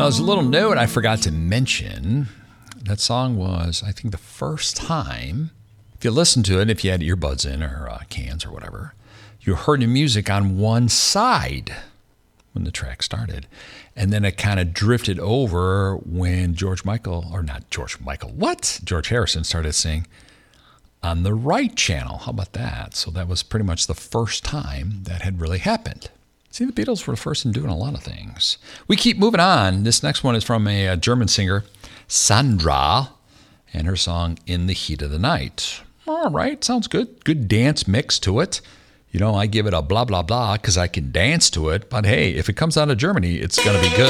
Now, there's a little note I forgot to mention. That song was, I think, the first time, if you listen to it, if you had earbuds in or cans or whatever, you heard the music on one side when the track started. And then it kind of drifted over when George Harrison started singing on the right channel. How about that? So that was pretty much the first time that had really happened. See, the Beatles were the first in doing a lot of things. We keep moving on. This next one is from a German singer, Sandra, and her song, In the Heat of the Night. All right, sounds good. Good dance mix to it. You know, I give it a blah, blah, blah because I can dance to it. But hey, if it comes out of Germany, it's going to be good.